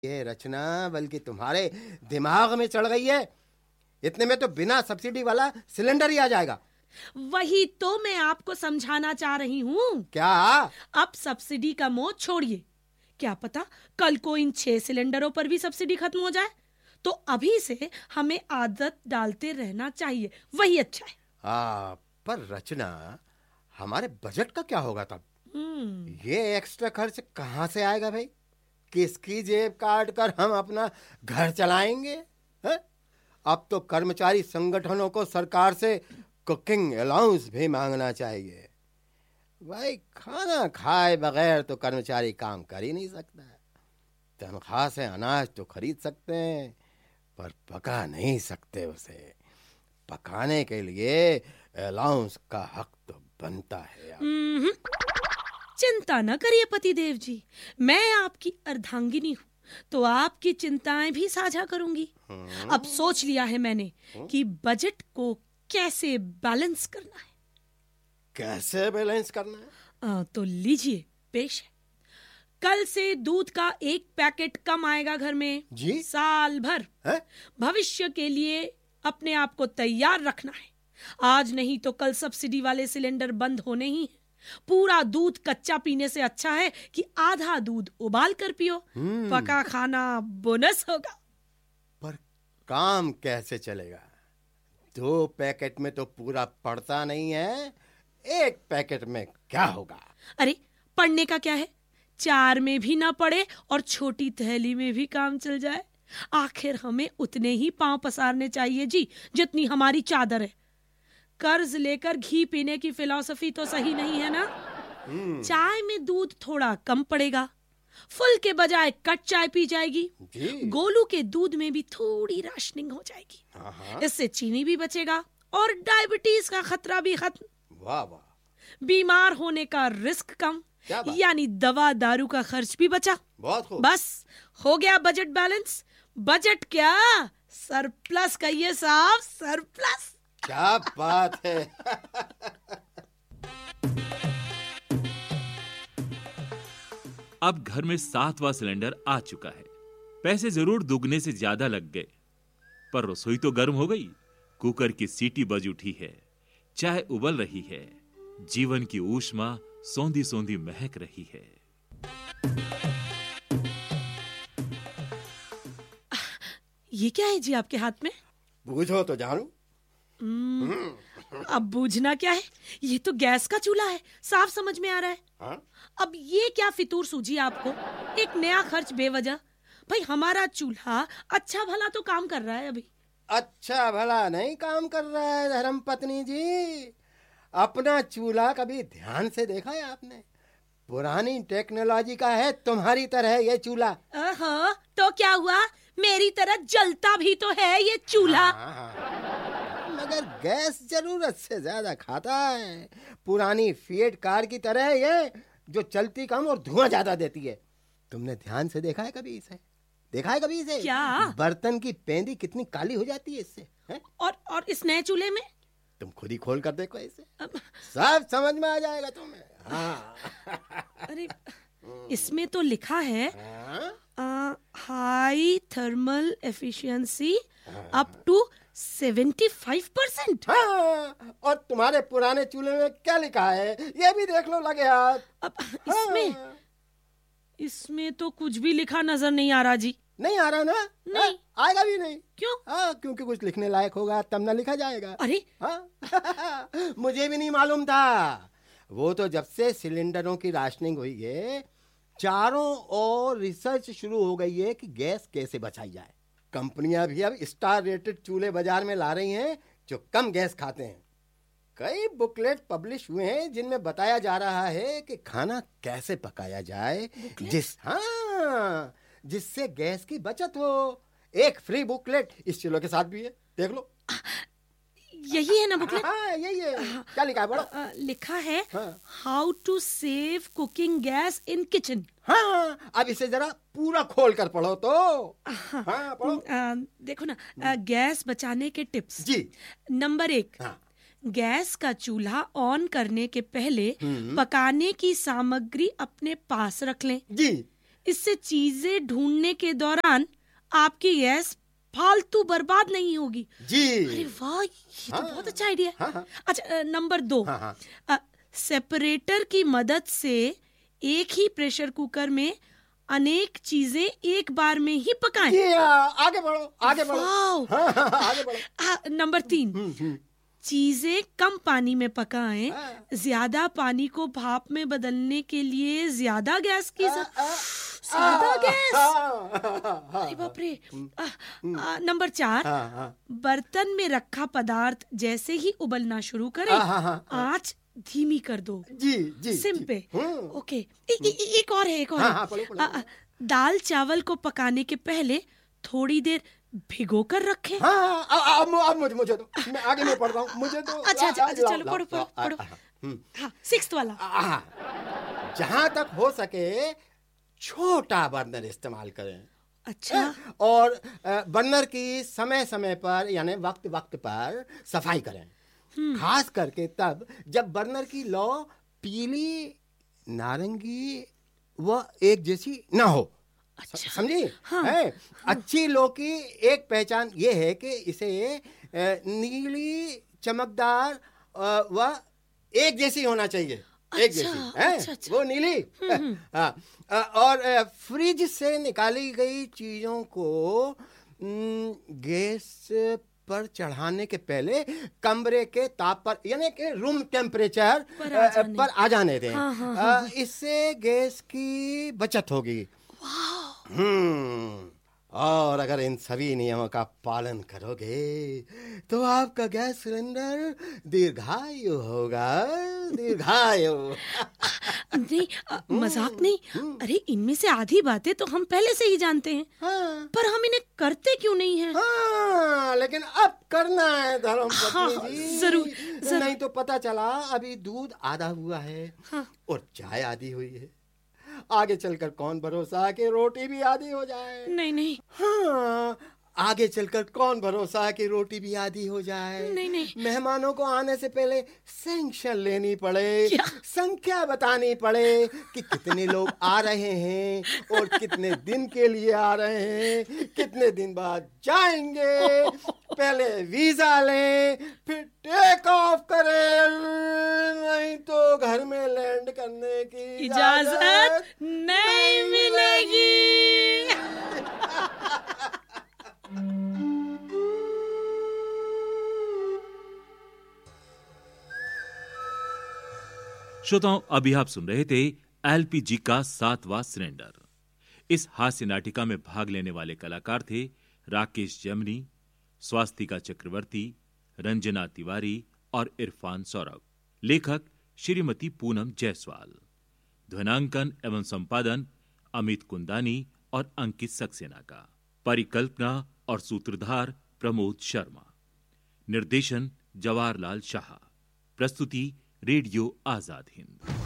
ये रचना बल्कि तुम्हारे दिमाग में चढ़ गई है। इतने में तो बिना सब्सिडी वाला सिलेंडर ही आ जाएगा। वही तो मैं आपको समझाना चाह रही हूँ। क्या? अब सब्सिडी का मोह छोड़िए। क्या पता कल को इन 6 सिलेंडरों पर भी सब्सिडी खत्म हो जाए। तो अभी से हमें आदत डालते रहना चाहिए, वही अच्छा है। पर रचना, हमारे बजट का क्या होगा तब? ये एक्स्ट्रा खर्च कहाँ से आएगा भाई? किसकी जेब काट कर हम अपना घर चलाएंगे? है? अब तो कर्मचारी संगठनों को सरकार से कुकिंग अलाउंस भी मांगना चाहिए। भाई खाना खाए बगैर तो कर्मचारी काम कर ही नहीं सकता। तनख्वाह से अनाज तो खरीद सकते हैं पर पका नहीं सकते उसे। पकाने के लिए अलाउंस का हक तो बनता है। चिंता न करिए पतिदेव जी, मैं आपकी अर्धांगिनी हूँ तो आपकी चिंताएं भी साझा करूंगी। अब सोच लिया है मैंने कि बजट को कैसे बैलेंस करना है। कैसे बैलेंस करना है? तो लीजिए, पेश है। कल से दूध का 1 पैकेट कम आएगा घर में जी? साल भर है? भविष्य के लिए अपने आप को तैयार रखना है। आज नहीं तो कल सब्सिडी वाले सिलेंडर बंद होने ही हैं। पूरा दूध कच्चा पीने से अच्छा है कि आधा दूध उबाल कर पियो। पका खाना बोनस होगा। पर काम कैसे चलेगा? 2 पैकेट में तो पूरा पड़ता नहीं है। 1 पैकेट में क्या होगा? अरे पढ़ने का क्या है, 4 में भी ना पड़े और छोटी थैली में भी काम चल जाए। आखिर हमें उतने ही पांव पसारने चाहिए जी जितनी हमारी चादर है। कर्ज लेकर घी पीने की फिलॉसफी तो सही नहीं है ना। चाय में दूध थोड़ा कम पड़ेगा, फुल के बजाय कट चाय पी जाएगी। गोलू के दूध में भी थोड़ी राशनिंग हो जाएगी। इससे चीनी भी बचेगा और डायबिटीज का खतरा भी खत्म। वाह वाह। बीमार होने का रिस्क कम, यानी दवा दारू का खर्च भी बचा। बहुत खूब। बस हो गया बजट बैलेंस। बजट क्या, सरप्लस कहिए साहब, सरप्लस। क्या बात है। अब घर में 7वां सिलेंडर आ चुका है। पैसे जरूर दुगने से ज्यादा लग गए, पर रसोई तो गर्म हो गई। कुकर की सीटी बज उठी है, चाय उबल रही है, जीवन की ऊष्मा सौंधी सौंधी महक रही है। ये क्या है जी आपके हाथ में? बूझो तो जानू। अब बूझना क्या है, ये तो गैस का चूल्हा है, साफ समझ में आ रहा है। हाँ? अब ये क्या फितूर सूझी आपको, एक नया खर्च बेवजह। भाई हमारा चूल्हा अच्छा भला तो काम कर रहा है अभी। अच्छा भला नहीं काम कर रहा है धर्म पत्नी जी। अपना चूल्हा कभी ध्यान से देखा है आपने? पुरानी टेक्नोलॉजी का है तुम्हारी तरह ये चूल्हा। तो क्या हुआ, मेरी तरह जलता भी तो है ये चूल्हा। मगर गैस जरूरत से ज्यादा खाता है। पुरानी फिएट कार की तरह ये, जो चलती कम और धुआं ज्यादा देती है। तुमने ध्यान से देखा है कभी इसे? देखा है कभी इसे? क्या? बर्तन की पेंदी कितनी काली हो जाती है इससे, है? और इस नए चूल्हे में तुम खुद ही खोल कर देखो इसे, सब समझ में आ जाएगा तुम्हें। हाँ। अरे इसमें तो लिखा है high thermal efficiency up to 75%। हाँ, और तुम्हारे पुराने चूल्हे में क्या लिखा है ये भी देख लो लगे हाथ। अब इसमें तो कुछ भी लिखा नजर नहीं आ रहा जी। नहीं आ रहा ना? नहीं। आएगा भी नहीं। क्यों? क्योंकि कुछ लिखने लायक होगा तब ना लिखा जाएगा। अरे मुझे भी नहीं मालूम था। वो तो जब से सिलेंडरों की राशनिंग हुई है, चारों ओर रिसर्च शुरू हो गई है कि गैस कैसे बचाई जाए। कंपनियां भी अब स्टार रेटेड चूल्हे बाजार में ला रही हैं जो कम गैस खाते हैं। कई बुकलेट पब्लिश हुए हैं जिनमें बताया जा रहा है कि खाना कैसे पकाया जाए जिससे गैस की बचत हो। एक फ्री बुकलेट इस चूल्हे के साथ भी है, देख लो। यही है ना बुकलेट? हाँ यही है। क्या लिखा है पढ़ो। लिखा है how to save cooking gas in kitchen. हाँ, अब इसे जरा पूरा खोल कर पढ़ो तो। हाँ पढ़ो। देखो ना, गैस बचाने के टिप्स जी। नंबर 1, गैस का चूल्हा ऑन करने के पहले पकाने की सामग्री अपने पास रख लें। जी। इससे चीजें ढूंढने के दौरान आपकी गैस फालतू बर्बाद नहीं होगी। जी। अरे वाह, ये तो बहुत अच्छा आइडिया है। हाँ। अच्छा, नंबर 2, हाँ। सेपरेटर की मदद से एक ही प्रेशर कुकर में अनेक चीजें एक बार में ही पकाएं। आगे बढ़ो, आगे बढ़ो। आगे बढ़ो। नंबर 3, चीजें कम पानी में पकाएं। ज्यादा पानी को भाप में बदलने के लिए ज्यादा गैस की ज्यादा गैस। अरे बाप रे। नंबर 4, बर्तन में रखा पदार्थ जैसे ही उबलना शुरू करे, आंच धीमी कर दो। जी। सिम पे। ओके। एक और है। दाल चावल को पकाने के पहले थोड़ी देर भिगो कर रखें। अब मुझे दो, मैं आगे नहीं पढ़ रहा हूँ, मुझे तो। अच्छा, चलो पढ़ो। हाँ, 6th वाला। जहाँ तक हो सके छोटा बर्नर इस्तेमाल करें। अच्छा। और बर्नर की समय समय पर यानी वक्त वक्त पर सफाई करें, खास करके तब जब बर्नर की लौ पीली, नारंगी व एक जैसी ना हो। अच्छा। समझी? हाँ। अच्छी लौ की एक पहचान ये है कि इसे नीली, चमकदार व एक जैसी होना चाहिए। एक जैसी। अच्छा। वो नीली। और फ्रिज से निकाली गई चीजों को गैस पर चढ़ाने के पहले कमरे के ताप पर यानी कि रूम टेम्परेचर पर आ जाने दें। इससे गैस की बचत होगी। और अगर इन सभी नियमों का पालन करोगे तो आपका गैस सिलेंडर दीर्घायु होगा। दीर्घायु। नहीं, मजाक नहीं। अरे, इनमें से आधी बातें तो हम पहले से ही जानते हैं। पर हम इन्हें करते क्यों नहीं हैं? लेकिन अब करना है धर्मपत्नी जी। जरूर। नहीं तो पता चला अभी दूध आधा हुआ है और चाय आधी हुई है। आगे चलकर कौन भरोसा कि रोटी भी आधी हो जाए। नहीं। आगे चलकर कौन भरोसा कि रोटी भी आधी हो जाए। नहीं। मेहमानों को आने से पहले सैंक्शन लेनी पड़े, संख्या बतानी पड़े कि कितने लोग आ रहे हैं और कितने दिन के लिए आ रहे हैं, कितने दिन बाद जाएंगे। पहले वीजा लें, फिर टेक ऑफ करें, नहीं तो घर में लैंड करने की इजाजत नहीं मिलेगी। श्रोताओं, अभी आप सुन रहे थे एलपीजी का 7वां सिलेंडर। इस हास्य नाटिका में भाग लेने वाले कलाकार थे राकेश जमनी, स्वास्तिका चक्रवर्ती, रंजना तिवारी और इरफान सौरभ। लेखक श्रीमती पूनम जायसवाल। ध्वनांकन एवं संपादन अमित कुंदानी और अंकित सक्सेना का। परिकल्पना और सूत्रधार प्रमोद शर्मा। निर्देशन जवाहरलाल शाह। प्रस्तुति रेडियो आजाद हिंद।